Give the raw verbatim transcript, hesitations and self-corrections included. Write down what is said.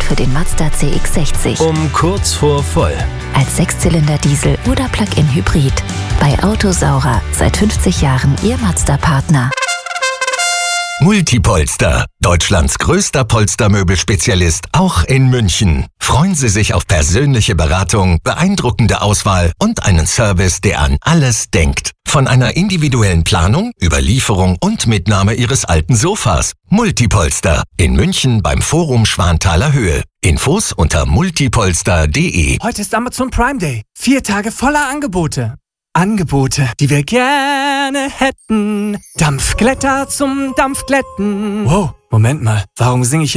für den Mazda C X sechzig. Um kurz vor voll. Als Sechszylinder-Diesel oder Plug-in-Hybrid. Bei Autosaurer seit fünfzig Jahren Ihr Mazda-Partner. Multipolster, Deutschlands größter Polstermöbelspezialist, auch in München. Freuen Sie sich auf persönliche Beratung, beeindruckende Auswahl und einen Service, der an alles denkt. Von einer individuellen Planung über Lieferung und Mitnahme Ihres alten Sofas. Multipolster in München beim Forum Schwanthaler Höhe. Infos unter multipolster punkt de. Heute ist Amazon Prime Day. Vier Tage voller Angebote. Angebote, die wir gerne hätten. Dampfglätter zum Dampfglätten. Wow, Moment mal. Warum singe ich